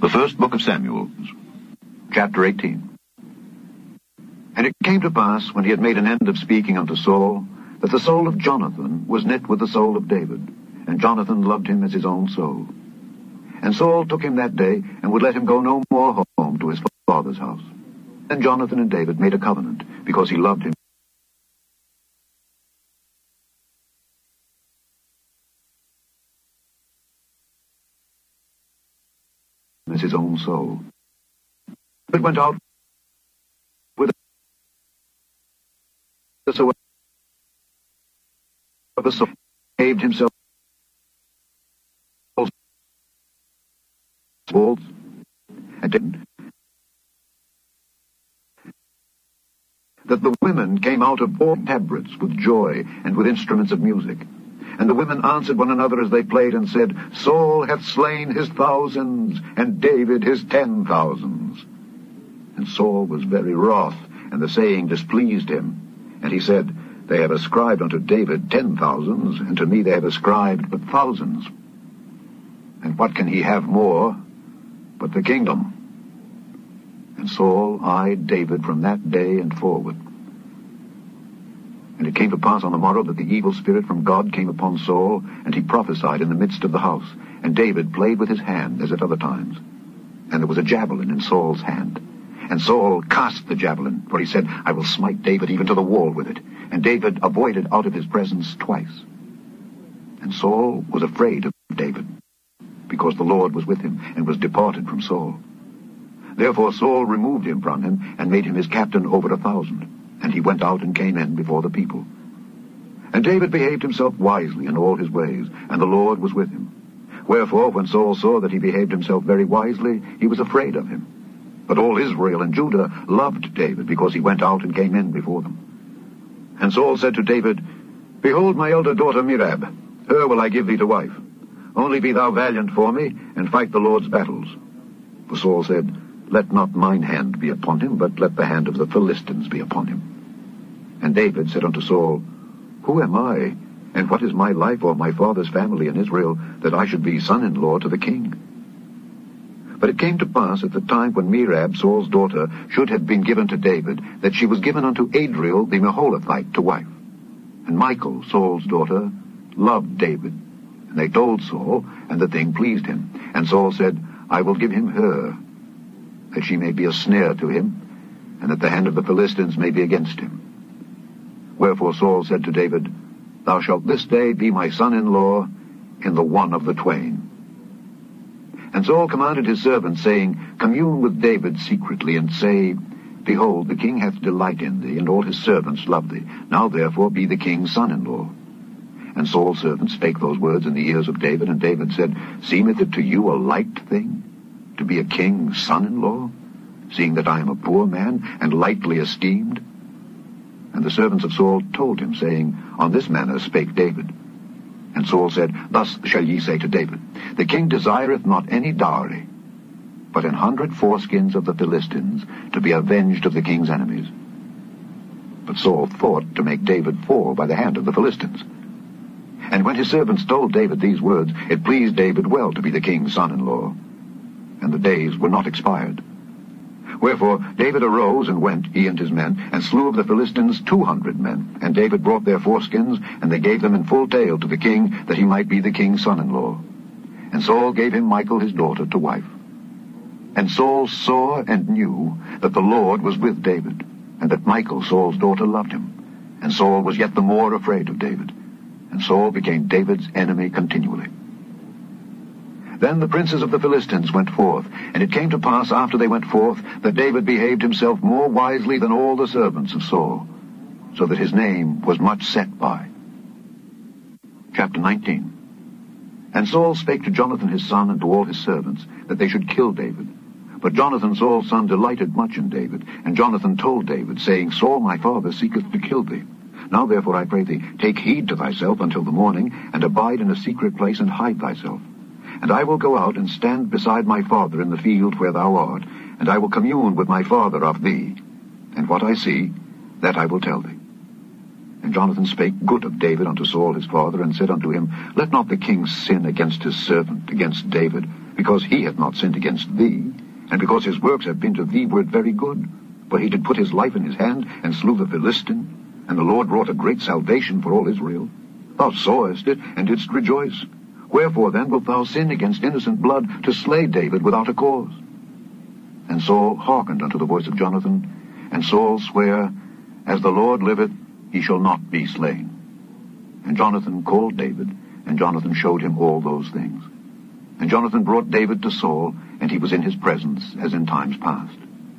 The first book of Samuel, chapter 18. And it came to pass, when he had made an end of speaking unto Saul, that the soul of Jonathan was knit with the soul of David, and Jonathan loved him as his own soul. And Saul took him that day, and would let him go no more home to his father's house. Then Jonathan and David made a covenant, because he loved him as his own soul. It went out with the soul of the soul, saved himself walls, and didn't. That the women came out of all tabrets with joy and with instruments of music. And the women answered one another as they played, and said, Saul hath slain his thousands, and David his 10,000s. And Saul was very wroth, and the saying displeased him. And he said, They have ascribed unto David 10,000s, and to me they have ascribed but thousands. And what can he have more but the kingdom? And Saul eyed David from that day and forward. And it came to pass on the morrow that the evil spirit from God came upon Saul, and he prophesied in the midst of the house. And David played with his hand as at other times. And there was a javelin in Saul's hand. And Saul cast the javelin, for he said, I will smite David even to the wall with it. And David avoided out of his presence twice. And Saul was afraid of David, because the Lord was with him, and was departed from Saul. Therefore Saul removed him from him, and made him his captain over 1,000. And he went out and came in before the people. And David behaved himself wisely in all his ways, and the Lord was with him. Wherefore, when Saul saw that he behaved himself very wisely, he was afraid of him. But all Israel and Judah loved David, because he went out and came in before them. And Saul said to David, Behold my elder daughter Merab, her will I give thee to wife. Only be thou valiant for me, and fight the Lord's battles. For Saul said, Let not mine hand be upon him, but let the hand of the Philistines be upon him. And David said unto Saul, Who am I, and what is my life or my father's family in Israel, that I should be son-in-law to the king? But it came to pass at the time when Merab, Saul's daughter, should have been given to David, that she was given unto Adriel the Meholathite to wife. And Michal, Saul's daughter, loved David. And they told Saul, and the thing pleased him. And Saul said, I will give him her, that she may be a snare to him, and that the hand of the Philistines may be against him. Wherefore Saul said to David, Thou shalt this day be my son-in-law in the one of the twain. And Saul commanded his servants, saying, Commune with David secretly, and say, Behold, the king hath delight in thee, and all his servants love thee. Now therefore be the king's son-in-law. And Saul's servants spake those words in the ears of David, and David said, Seemeth it to you a light thing, to be a king's son-in-law, seeing that I am a poor man, and lightly esteemed? And the servants of Saul told him, saying, On this manner spake David. And Saul said, Thus shall ye say to David, The king desireth not any dowry, but 100 foreskins of the Philistines, to be avenged of the king's enemies. But Saul thought to make David fall by the hand of the Philistines. And when his servants told David these words, it pleased David well to be the king's son-in-law. And the days were not expired. Wherefore David arose and went, he and his men, and slew of the Philistines 200 men. And David brought their foreskins, and they gave them in full tale to the king, that he might be the king's son-in-law. And Saul gave him Michal his daughter to wife. And Saul saw and knew that the Lord was with David, and that Michal, Saul's daughter, loved him. And Saul was yet the more afraid of David. And Saul became David's enemy continually. Then the princes of the Philistines went forth, and it came to pass after they went forth, that David behaved himself more wisely than all the servants of Saul, so that his name was much set by. Chapter 19. And Saul spake to Jonathan his son and to all his servants, that they should kill David. But Jonathan Saul's son delighted much in David, and Jonathan told David, saying, Saul my father seeketh to kill thee. Now therefore I pray thee, take heed to thyself until the morning, and abide in a secret place, and hide thyself. And I will go out and stand beside my father in the field where thou art, and I will commune with my father of thee. And what I see, that I will tell thee. And Jonathan spake good of David unto Saul his father, and said unto him, Let not the king sin against his servant, against David, because he hath not sinned against thee, and because his works have been to thee word very good. For he did put his life in his hand, and slew the Philistine, and the Lord wrought a great salvation for all Israel. Thou sawest it, and didst rejoice. Wherefore then wilt thou sin against innocent blood, to slay David without a cause? And Saul hearkened unto the voice of Jonathan, and Saul sware, As the Lord liveth, he shall not be slain. And Jonathan called David, and Jonathan showed him all those things. And Jonathan brought David to Saul, and he was in his presence, as in times past.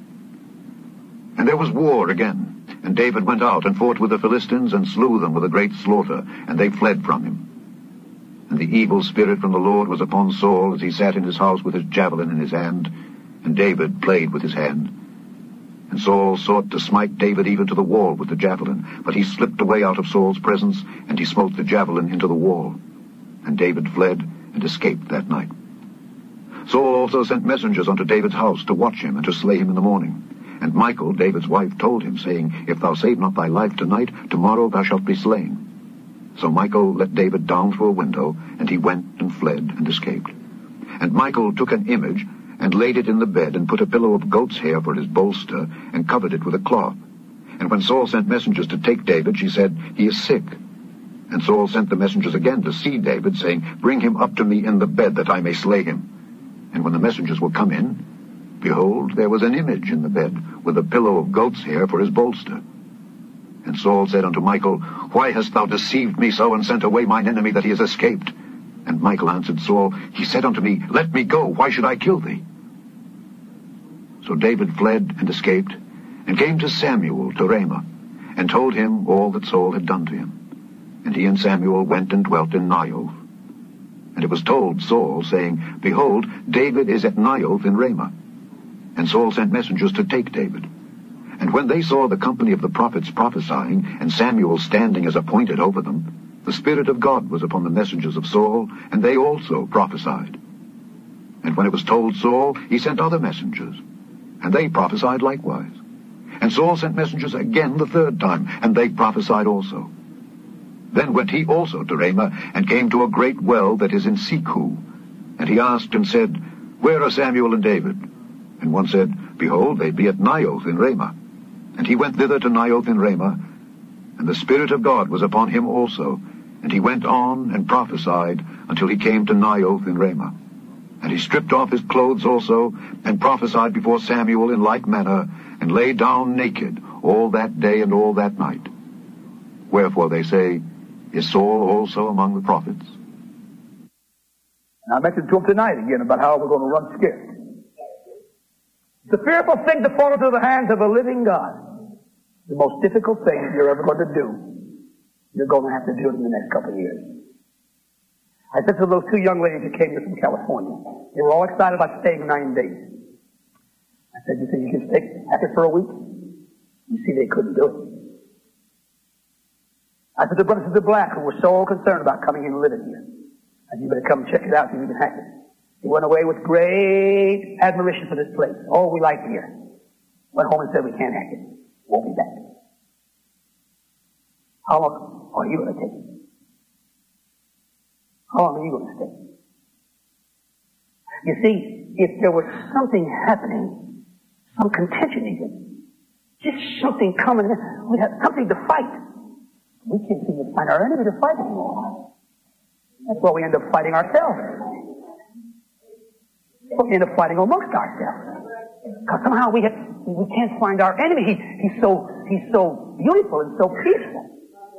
And there was war again, and David went out and fought with the Philistines, and slew them with a great slaughter, and they fled from him. And the evil spirit from the Lord was upon Saul, as he sat in his house with his javelin in his hand, and David played with his hand. And Saul sought to smite David even to the wall with the javelin, but he slipped away out of Saul's presence, and he smote the javelin into the wall. And David fled and escaped that night. Saul also sent messengers unto David's house to watch him and to slay him in the morning. And Michal, David's wife, told him, saying, If thou save not thy life tonight, tomorrow thou shalt be slain. So Michal let David down through a window, and he went and fled and escaped. And Michal took an image, and laid it in the bed, and put a pillow of goat's hair for his bolster, and covered it with a cloth. And when Saul sent messengers to take David, she said, He is sick. And Saul sent the messengers again to see David, saying, Bring him up to me in the bed, that I may slay him. And when the messengers were come in, behold, there was an image in the bed, with a pillow of goat's hair for his bolster. And Saul said unto Michal, Why hast thou deceived me so, and sent away mine enemy, that he has escaped? And Michal answered Saul, He said unto me, Let me go, why should I kill thee? So David fled and escaped, and came to Samuel to Ramah, and told him all that Saul had done to him. And he and Samuel went and dwelt in Naioth. And it was told Saul, saying, Behold, David is at Naioth in Ramah. And Saul sent messengers to take David. And when they saw the company of the prophets prophesying, and Samuel standing as appointed over them, the Spirit of God was upon the messengers of Saul, and they also prophesied. And when it was told Saul, he sent other messengers, and they prophesied likewise. And Saul sent messengers again the third time, and they prophesied also. Then went he also to Ramah, and came to a great well that is in Sechu. And he asked and said, Where are Samuel and David? And one said, Behold, they be at Naioth in Ramah. And he went thither to Naioth in Ramah, and the Spirit of God was upon him also. And he went on and prophesied until he came to Naioth in Ramah. And he stripped off his clothes also, and prophesied before Samuel in like manner, and lay down naked all that day and all that night. Wherefore they say, Is Saul also among the prophets? And I mentioned to him tonight again about how we're going to run scared. It's a fearful thing to fall into the hands of a living God. The most difficult thing that you're ever going to do. You're going to have to do it in the next couple of years. I said to those two young ladies who came here from California, they were all excited about staying 9 days. I said, You think you can stay happy for a week? You see, they couldn't do it. I said to brothers and the black who were so concerned about coming in and living here, I said, You better come check it out so you can hack it. He went away with great admiration for this place. Oh, we like it here. Went home and said, We can't hack it. Won't be back. How long are you going to take? How long are you going to stay? You see, if there was something happening, some contention even, just something coming, we'd have something to fight. We can't seem to find our enemy to fight anymore. That's why we end up fighting ourselves. We end up fighting amongst ourselves. Because somehow we can't find our enemy. He's so beautiful and so peaceful.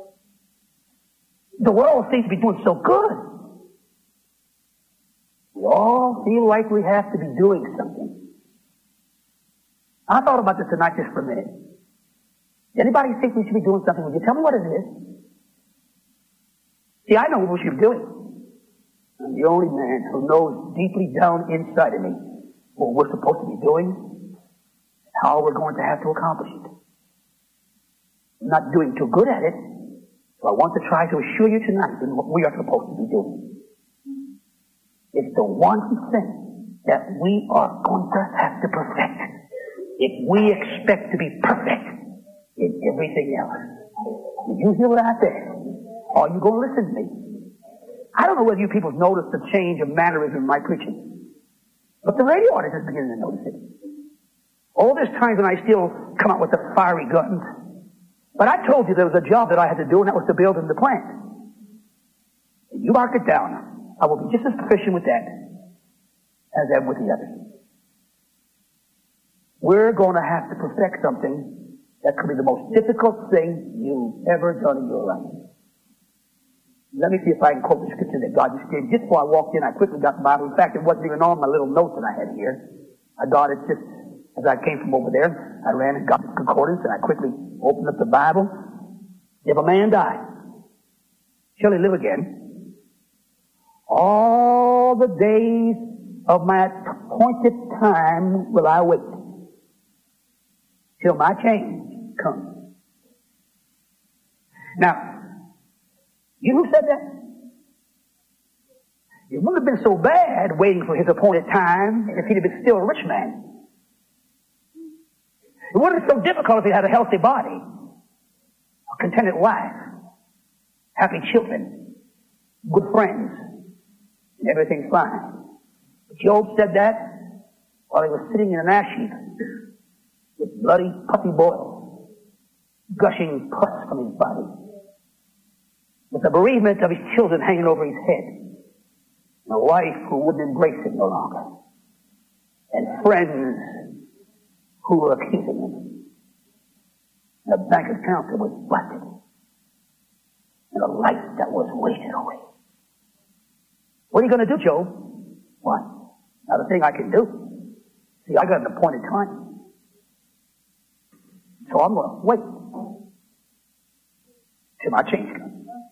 The world seems to be doing so good. We all feel like we have to be doing something. I thought about this tonight just for a minute. Anybody think we should be doing something? Would you tell me what it is? See, I know what we should be doing. I'm the only man who knows deeply down inside of me what we're supposed to be doing and how we're going to have to accomplish it. I'm not doing too good at it, so I want to try to assure you tonight that what we are supposed to be doing. It's the one thing that we are going to have to perfect if we expect to be perfect in everything else. Did you hear what I said? Are you going to listen to me? I don't know whether you people noticed the change of mannerism in my preaching. But the radio audience is beginning to notice it. All this times when I still come out with the fiery guns. But I told you there was a job that I had to do, and that was to build in the plant. And you mark it down. I will be just as proficient with that as I am with the others. We're going to have to perfect something that could be the most difficult thing you've ever done in your life. Let me see if I can quote the scripture that God just gave. Just before I walked in, I quickly got the Bible. In fact, it wasn't even on my little note that I had here. I got it just as I came from over there. I ran and got the concordance, and I quickly opened up the Bible. If a man die, shall he live again? All the days of my appointed time will I wait till my change comes. Now, you know who said that? It wouldn't have been so bad waiting for his appointed time if he'd have been still a rich man. It wouldn't have been so difficult if he had a healthy body, a contented wife, happy children, good friends, and everything's fine. But Job said that while he was sitting in an ash heap with bloody puppy boils, gushing pus from his body, with the bereavement of his children hanging over his head, and a wife who wouldn't embrace him no longer, and friends who were accusing him, and a bank account that was busted, and a life that was wasted away. What are you going to do, Job? What? Not a thing I can do. See, I got an appointed time. So I'm going to wait till my change comes.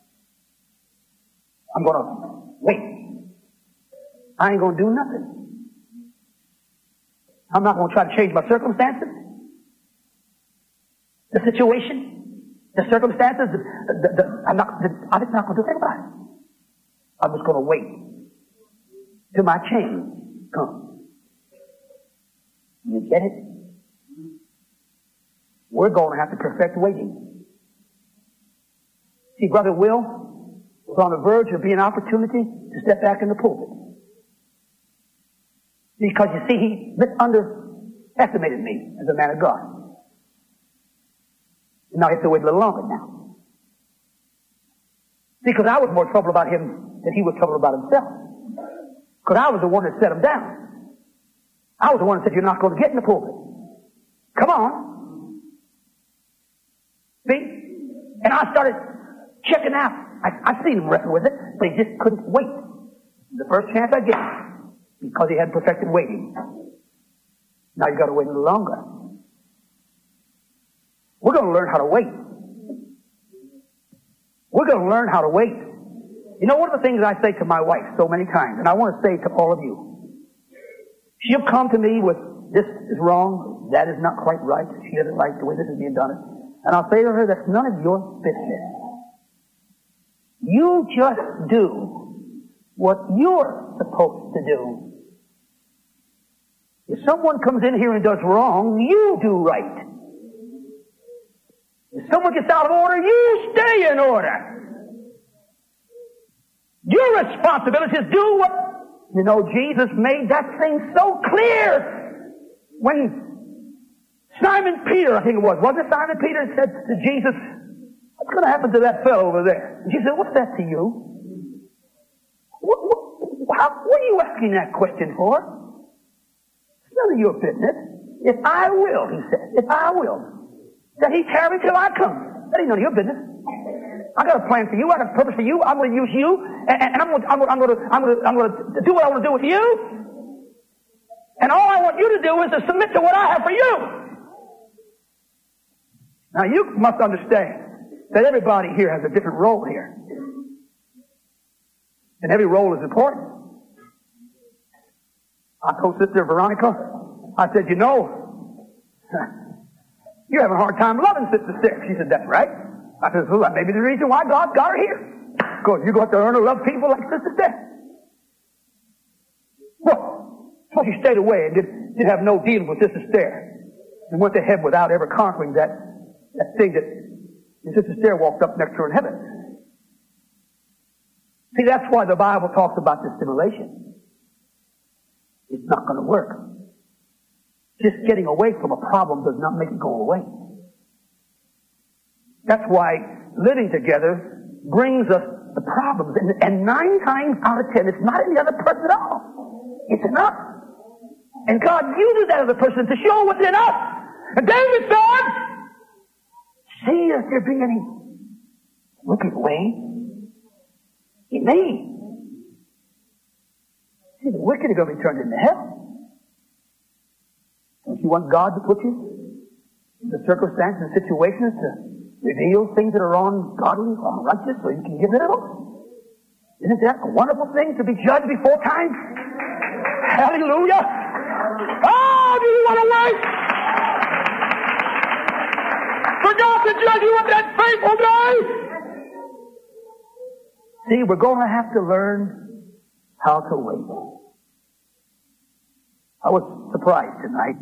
I'm going to wait. I ain't going to do nothing. I'm not going to try to change my circumstances, the situation, the circumstances. I'm not going to do anything about it. I'm just going to wait till my change comes. You get it? We're going to have to perfect waiting. See, Brother Will was on the verge of being an opportunity to step back in the pulpit. Because you see, he underestimated me as a man of God. And now I have to wait a little longer now. See, because I was more troubled about him than he was troubled about himself. Because I was the one that set him down. I was the one that said, you're not going to get in the pulpit. Come on. See? And I started checking out. I seen him wrestle with it, but he just couldn't wait. The first chance I get, because he had perfected waiting. Now you've got to wait a little longer. We're going to learn how to wait. We're going to learn how to wait. You know, one of the things I say to my wife so many times, and I want to say to all of you, she'll come to me with, this is wrong, that is not quite right, she doesn't like the way this is being done. And I'll say to her, that's none of your business. You just do what you're supposed to do. If someone comes in here and does wrong, you do right. If someone gets out of order, you stay in order. Your responsibility is do what... You know, Jesus made that thing so clear when Simon Peter, I think it was, wasn't it Simon Peter, said to Jesus, what's going to happen to that fellow over there? And Jesus said, what's that to you? What are you asking that question for? It's none of your business. If I will, he said, if I will, that he tarry till I come. That ain't none of your business. I got a plan for you. I got a purpose for you. I'm going to use you, and I'm going to do what I want to do with you. And all I want you to do is to submit to what I have for you. Now you must understand that everybody here has a different role here, and every role is important. I told Sister Veronica, I said, you know, you're having a hard time loving Sister Sarah. She said, that's right. I said, well, that may be the reason why God got her here. Because you got to learn to love people like Sister Sarah. Well, so she stayed away and did have no dealing with Sister Sarah and went to heaven without ever conquering that thing that Sister Sarah walked up next to her in heaven. See, that's why the Bible talks about dissimulation. it's not going to work. Just getting away from a problem does not make it go away. That's why living together brings us the problems. And 9 times out of 10, it's not in the other person at all. It's in us. And God uses that other person to show what's in us. And David said, see if there be any wicked way in me. See, the wicked are going to be turned into hell. Don't you want God to put you in the circumstances and situations to reveal things that are ungodly, unrighteous, so you can get rid of them? Isn't that a wonderful thing to be judged before time? Hallelujah! Oh, do you want to wait for God to judge you on that faithful day? See, we're going to have to learn how to wait. I was surprised tonight.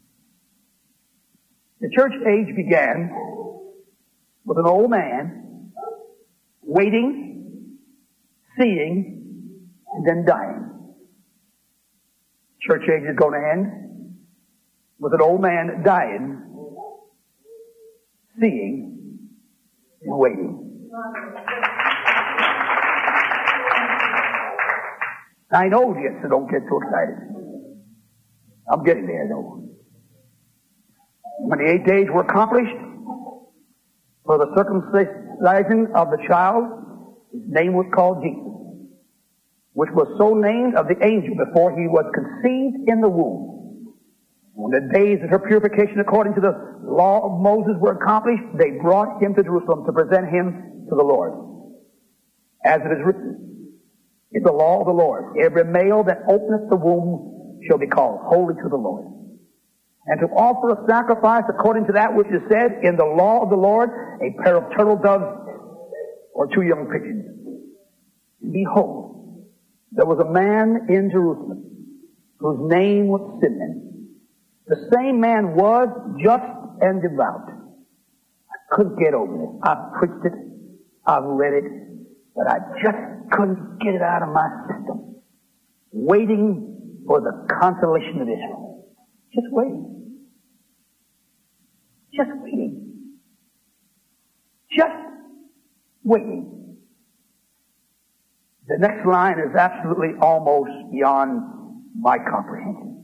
The church age began with an old man waiting, seeing, and then dying. Church age is going to end with an old man dying, seeing, and waiting. I know yet, so don't get too excited. I'm getting there, though. When the 8 days were accomplished, for the circumcision of the child, his name was called Jesus, which was so named of the angel before he was conceived in the womb. When the days of her purification according to the law of Moses were accomplished, they brought him to Jerusalem to present him to the Lord. As it is written in the law of the Lord, every male that openeth the womb shall be called holy to the Lord. And to offer a sacrifice according to that which is said in the law of the Lord, a pair of turtle doves or 2 young pigeons. And behold, there was a man in Jerusalem whose name was Simeon. The same man was just and devout. I couldn't get over it. I've preached it. I've read it. But I just couldn't get it out of my system. Waiting for the consolation of Israel. Just waiting. Just waiting. Just waiting. The next line is absolutely almost beyond my comprehension.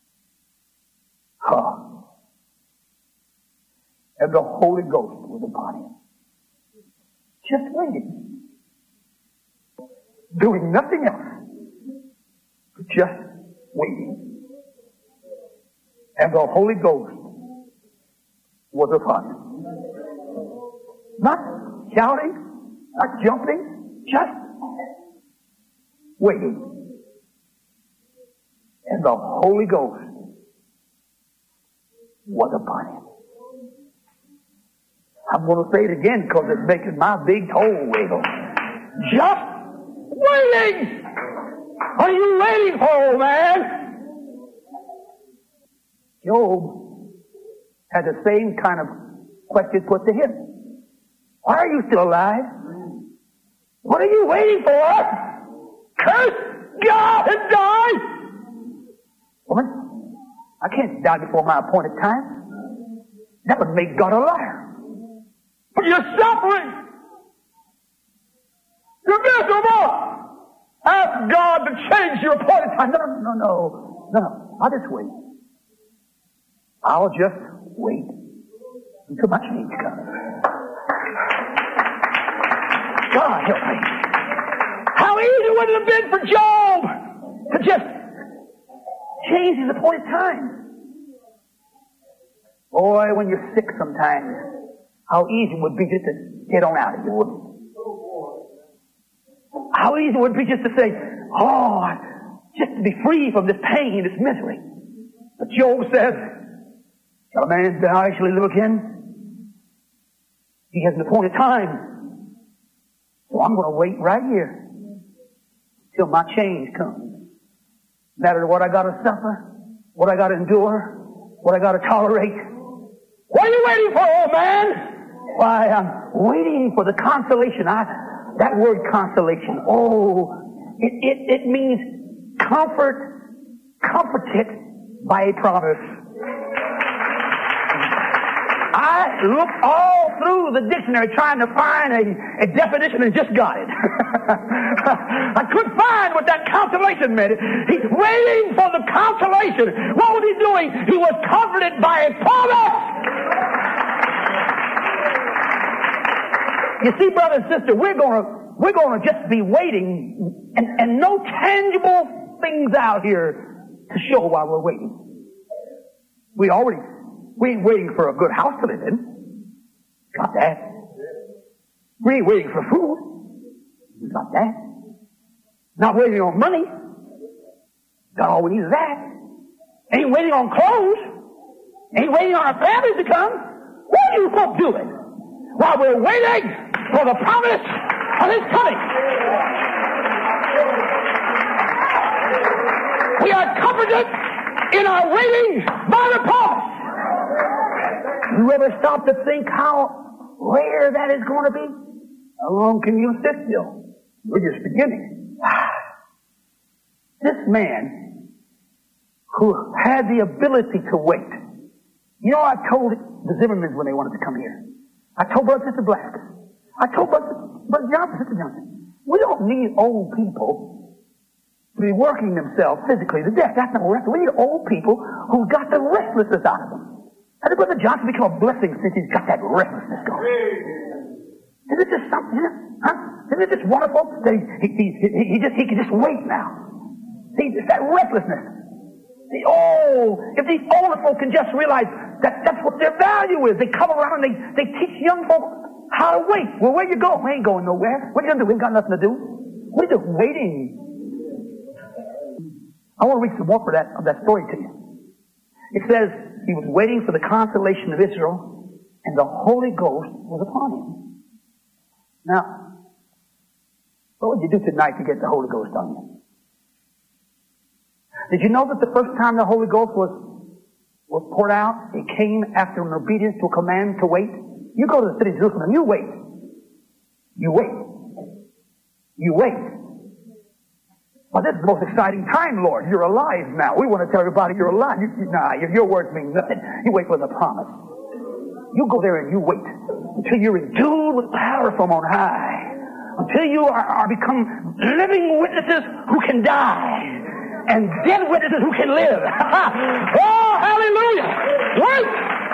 And the Holy Ghost was upon him. Just waiting. Doing nothing else. But just waiting. And the Holy Ghost was upon him. Not shouting, not jumping, just waiting. And the Holy Ghost was upon him. I'm going to say it again because it's making my big toe wiggle. Just waiting. What are you waiting for, old man? Job had the same kind of question put to him. Why are you still alive? What are you waiting for? Curse God and die? Woman, I can't die before my appointed time. That would make God a liar. But you're suffering. You're miserable. Ask God to change your appointed time. No. I'll just wait. I'll just wait until my change comes. God help me. How easy would it have been for Job to just change his appointed time? Boy, when you're sick sometimes, how easy it would be just to get on out of here, wouldn't it? How easy it would be just to say, just to be free from this pain, this misery. But Job says, shall a man die, shall he live again? He has an appointed time. So I'm going to wait right here till my change comes. No matter what I got to suffer, what I got to endure, what I got to tolerate. What are you waiting for, old man? Why, I'm waiting for the consolation. That word consolation, it means comfort, comforted by a promise. I looked all through the dictionary trying to find a definition and just got it. I couldn't find what that consolation meant. He's waiting for the consolation. What was he doing? He was comforted by a promise. You see, brother and sister, we're gonna just be waiting and no tangible things out here to show while we're waiting. We ain't waiting for a good house to live in. Got that. We ain't waiting for food. We got that. Not waiting on money. Got all we need is that. Ain't waiting on clothes. Ain't waiting on our families to come. What are you folk doing while we're waiting for the promise of His coming? We are comforted in our waiting by the promise. You ever stop to think how rare that is going to be? How long can you sit still? We're just beginning. This man who had the ability to wait. You know, I told the Zimmermans when they wanted to come here. I told Brother Sister Black. I told Brother Johnson, Sister Johnson. We don't need old people to be working themselves physically to death. That's not what we need. Old people who've got the restlessness out of them. How did Brother Johnson become a blessing since he's got that restlessness going? Isn't it just something? Huh? Isn't it just wonderful that he can just wait now? See, it's that restlessness. If these older folk can just realize that's what their value is. They come around and they teach young folk how to wait. Well, where you going? We ain't going nowhere. What you gonna do? We ain't got nothing to do. We're just waiting. I want to read some more of that story to you. It says he was waiting for the consolation of Israel, and the Holy Ghost was upon him. Now, what would you do tonight to get the Holy Ghost on you? Did you know that the first time the Holy Ghost was poured out, it came after an obedience to a command to wait? You go to the city of Jerusalem and you wait. You wait. You wait. Well, this is the most exciting time, Lord. You're alive now. We want to tell everybody you're alive. Your words mean nothing. You wait for the promise. You go there and you wait until you're endued with power from on high. Until you are become living witnesses who can die. And dead witnesses who can live. Oh, hallelujah! Wait!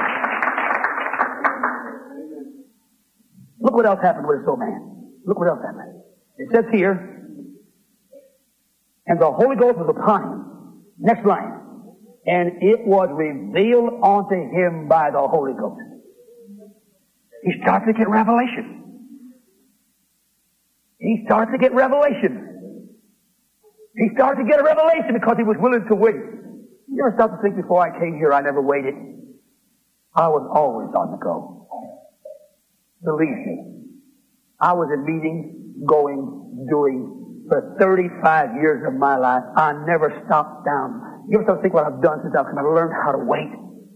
Look what else happened with this old man. Look what else happened. It says here, and the Holy Ghost was upon him. Next line. And it was revealed unto him by the Holy Ghost. He started to get revelation. He started to get revelation. He started to get a revelation because he was willing to wait. You ever stop to think before I came here I never waited? I was always on the go. Believe me. I was in meetings, going, doing. For 35 years of my life, I never stopped down. You ever start to think what I've done since I've learned how to wait?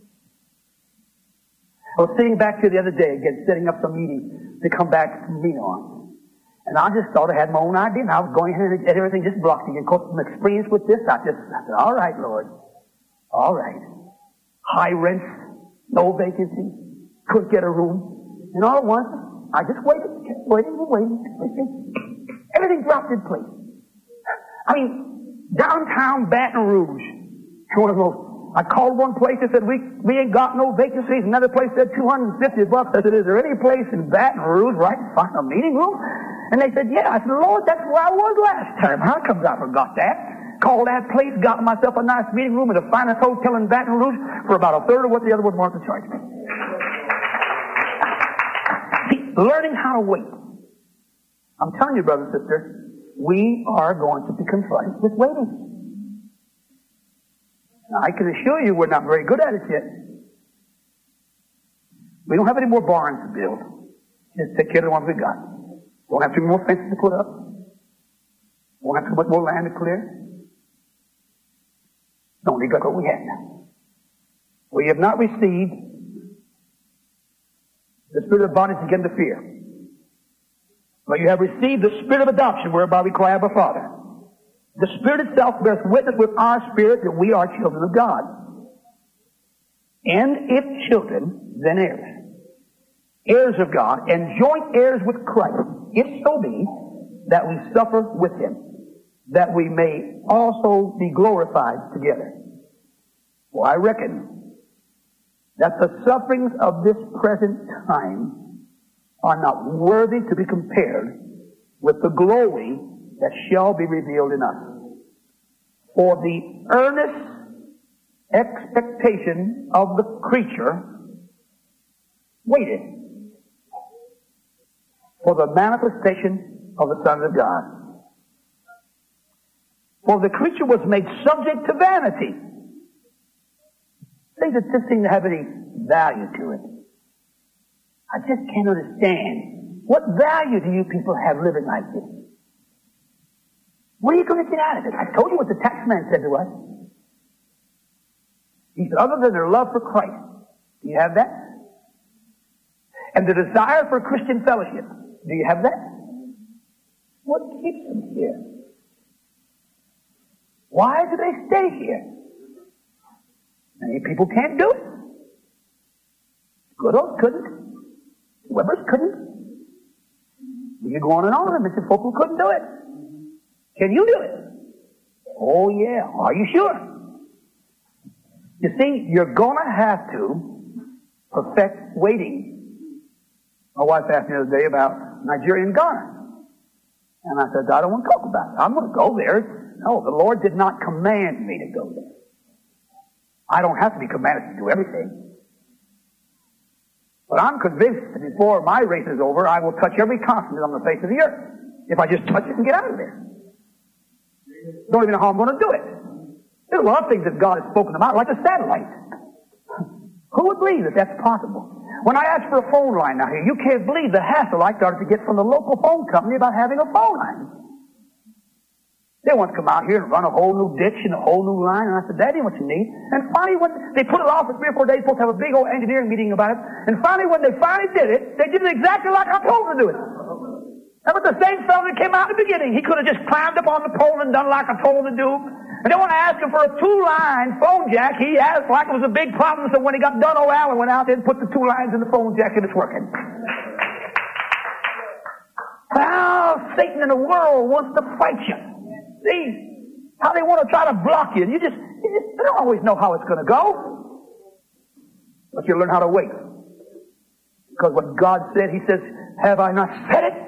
I was sitting back here the other day, again, setting up some meetings to come back to meet on. And I just thought I had my own idea, and I was going ahead and everything just blocked me. And of course, from experience with this, I said, all right, Lord. All right. High rents, no vacancy, couldn't get a room. And all at once, I just waited, kept waiting and waiting. Everything dropped in place. I mean, downtown Baton Rouge, one of those. I called one place and said, we ain't got no vacancies. Another place said $250. I said, is there any place in Baton Rouge where I can find a meeting room? And they said, yeah. I said, Lord, that's where I was last time. How comes I forgot that? Called that place, got myself a nice meeting room at the finest hotel in Baton Rouge for about a third of what the other one wanted to charge me. See, learning how to wait. I'm telling you, brother and sister, we are going to be confronted with waiting. Now, I can assure you we're not very good at it yet. We don't have any more barns to build. Just take care of the ones we got. Don't have too many more fences to put up. Won't have too much more land to clear. Don't neglect what we have now. We have not received the spirit of bondage again to fear. But you have received the spirit of adoption whereby we cry, Abba, Father. The Spirit itself bears witness with our spirit that we are children of God. And if children, then heirs. Heirs of God, and joint heirs with Christ, if so be that we suffer with Him, that we may also be glorified together. Well, I reckon that the sufferings of this present time are not worthy to be compared with the glory that shall be revealed in us. For the earnest expectation of the creature waited for the manifestation of the sons of God. For the creature was made subject to vanity. Things that just seem to have any value to it. I just can't understand. What value do you people have living like this? What are you going to get out of it? I told you what the tax man said to us. He said, other than their love for Christ, do you have that? And the desire for Christian fellowship, do you have that? What keeps them here? Why do they stay here? Many people can't do it. Goodall couldn't. Webbers couldn't. We could go on and on, and Mr. Folk couldn't do it. Can you do it? Oh yeah. Are you sure? You see, you're gonna have to perfect waiting. My wife asked me the other day about Nigeria and Ghana. And I said, I don't want to talk about it. I'm going to go there. No, the Lord did not command me to go there. I don't have to be commanded to do everything. But I'm convinced that before my race is over, I will touch every continent on the face of the earth. If I just touch it and get out of there. Don't even know how I'm going to do it. There's a lot of things that God has spoken about, like a satellite. Who would believe that that's possible? When I asked for a phone line now here, you can't believe the hassle I started to get from the local phone company about having a phone line. They want to come out here and run a whole new ditch and a whole new line. And I said, that ain't what you need. And finally, when they put it off for 3 or 4 days, supposed to have a big old engineering meeting about it. And finally, when they finally did it, they did it exactly like I told them to do it. That was the same fellow that came out in the beginning. He could have just climbed up on the pole and done like I told him to do. And then when I asked him for a 2-line phone jack, he asked like it was a big problem. So when he got done, Allen went out there and put the 2 lines in the phone jack and it's working. Well, Satan in the world wants to fight you. See how they want to try to block you. You don't always know how it's going to go. But you learn how to wait. Because what God said, He says, have I not said it?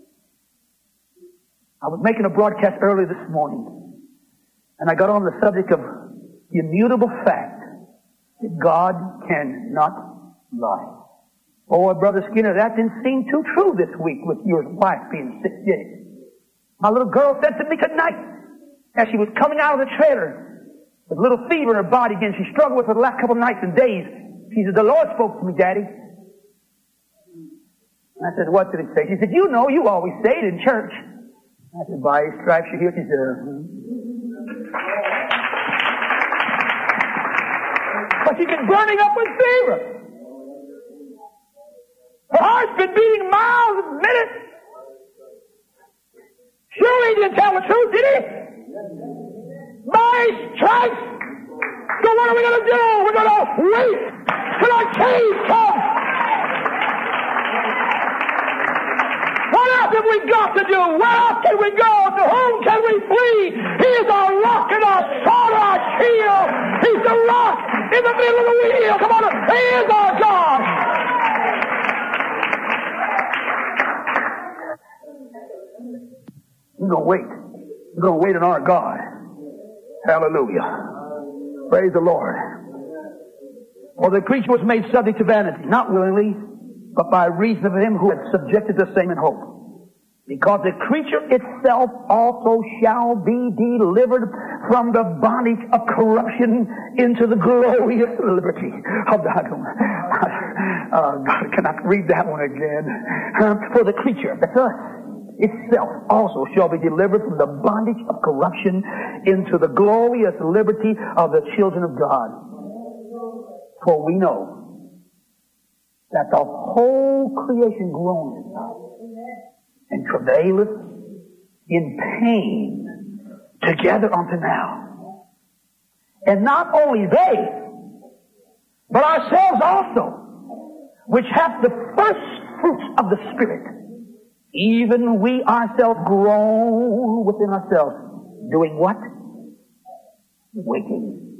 I was making a broadcast early this morning, and I got on the subject of the immutable fact that God cannot lie. Oh, Brother Skinner, that didn't seem too true this week with your wife being sick, did it? My little girl said to me tonight, as she was coming out of the trailer, with a little fever in her body again, she struggled with it the last couple of nights and days. She said, the Lord spoke to me, Daddy. And I said, what did He say? She said, you know, you always say it in church. I said, by His stripes you're healed. She said, But she's been burning up with fever. Her heart's been beating miles a minute. Surely He didn't tell the truth, did He? By His stripes. So what are we going to do? We're going to wait till our change comes. What else have we got to do? Where else can we go? To whom can we flee? He is our rock and our sword, our shield. He's the rock in the middle of the wheel. Come on, He is our God. We're going to wait. We're going to wait on our God. Hallelujah. Praise the Lord. For the creature was made subject to vanity, not willingly, but by reason of Him who had subjected the same in hope. Because the creature itself also shall be delivered from the bondage of corruption into the glorious liberty of God. God, can I read that one again? For the creature, that's us, itself also shall be delivered from the bondage of corruption into the glorious liberty of the children of God. For we know that the whole creation groaneth and travaileth in pain together unto now. And not only they, but ourselves also, which have the first fruits of the Spirit, even we ourselves groan within ourselves, doing what? Waiting.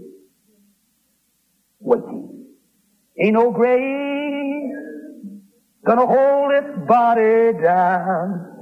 Waiting. Ain't no grave gonna hold its body down.